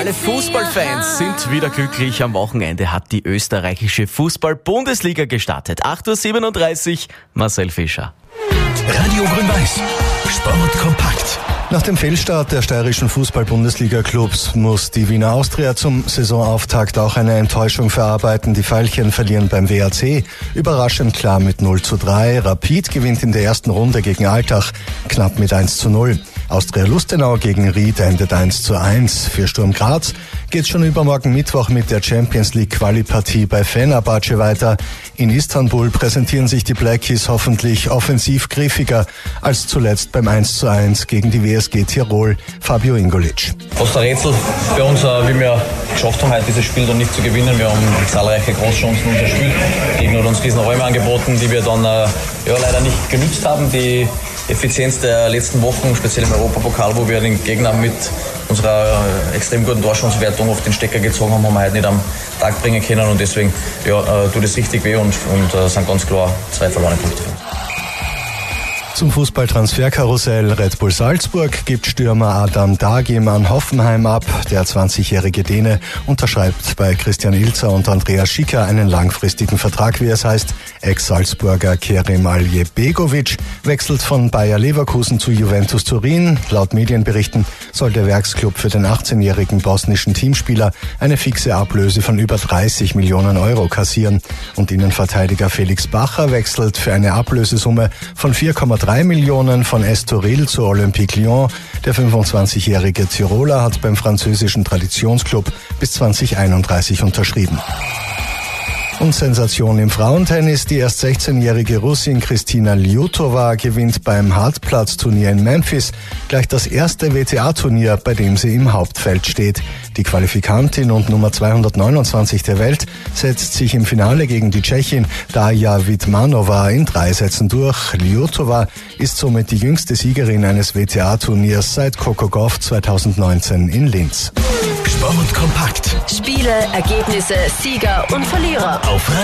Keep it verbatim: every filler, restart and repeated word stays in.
Alle Fußballfans sind wieder glücklich. Am Wochenende hat die österreichische Fußball-Bundesliga gestartet. acht Uhr siebenunddreißig, Marcel Fischer. Radio Grün-Weiß. Sport kompakt. Nach dem Fehlstart der steirischen Fußball-Bundesliga-Clubs muss die Wiener Austria zum Saisonauftakt auch eine Enttäuschung verarbeiten. Die Veilchen verlieren beim W A C überraschend klar mit null zu drei. Rapid gewinnt in der ersten Runde gegen Altach knapp mit eins zu null. Austria Lustenau gegen Ried endet eins zu eins. Für Sturm Graz geht's schon übermorgen Mittwoch mit der Champions League Quali-Partie bei Fenerbahce weiter. In Istanbul präsentieren sich die Blackies hoffentlich offensiv griffiger als zuletzt beim eins zu eins gegen die W S G Tirol. Fabio Ingolic. Fast ein Rätsel für uns, wie wir geschafft haben, heute dieses Spiel dann nicht zu gewinnen. Wir haben zahlreiche Großchancen unterspielt. Der Gegner hat uns riesen Räume angeboten, die wir dann ja, leider nicht genützt haben. Die Effizienz der letzten Wochen, speziell im Europapokal, wo wir den Gegner mit unserer extrem guten Torschancenwertung auf den Stecker gezogen haben, haben wir heute nicht am Tag bringen können und deswegen ja, tut es richtig weh und, und uh, sind ganz klar zwei verlorene Punkte. Zum Fußballtransferkarussell Red Bull Salzburg gibt Stürmer Adam Dagim an Hoffenheim ab. Der zwanzigjährige Däne unterschreibt bei Christian Ilzer und Andreas Schicker einen langfristigen Vertrag, wie es heißt. Ex-Salzburger Kerim Aljebegovic wechselt von Bayer Leverkusen zu Juventus Turin. Laut Medienberichten soll der Werksclub für den achtzehnjährigen bosnischen Teamspieler eine fixe Ablöse von über dreißig Millionen Euro kassieren. Und Innenverteidiger Felix Bacher wechselt für eine Ablösesumme von vier Komma drei Millionen von Estoril zu Olympique Lyon. Der fünfundzwanzigjährige Tiroler hat beim französischen Traditionsclub bis zwanzig einunddreißig unterschrieben. Und Sensation im Frauentennis. Die erst sechzehnjährige Russin Kristina Lyutova gewinnt beim Hartplatz-Turnier in Memphis gleich das erste W T A-Turnier, bei dem sie im Hauptfeld steht. Die Qualifikantin und Nummer zweihundertneunundzwanzig der Welt setzt sich im Finale gegen die Tschechin Darja Witmanova in drei Sätzen durch. Lyutova ist somit die jüngste Siegerin eines W T A-Turniers seit Coco Gauff zweitausendneunzehn in Linz. Sport kompakt. Spiele, Ergebnisse, Sieger und Verlierer. Auf